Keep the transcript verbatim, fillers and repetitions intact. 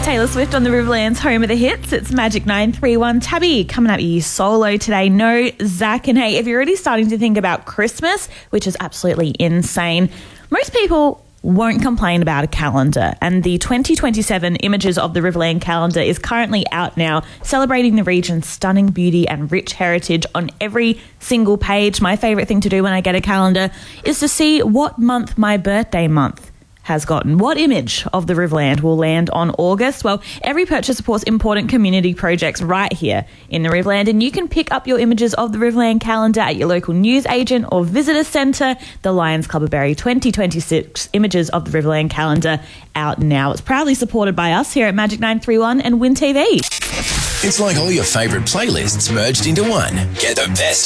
Taylor Swift on the Riverland's home of the hits. It's Magic nine three one. Tabby coming at you solo today. No Zach. And hey, if you're already starting to think about Christmas, which is absolutely insane, most people won't complain about a calendar, and the twenty twenty-seven Images of the Riverland calendar is currently out now, celebrating the region's stunning beauty and rich heritage on every single page. My favourite thing to do when I get a calendar is to see what month my birthday month has gotten. What image of the Riverland will land on August? Well, every purchase supports important community projects right here in the Riverland, and you can pick up your Images of the Riverland calendar at your local news agent or visitor centre. The Lions Club of Berry twenty twenty-six Images of the Riverland calendar out now. It's proudly supported by us here at Magic nine three one and Win T V. It's like all your favourite playlists merged into one. Get the best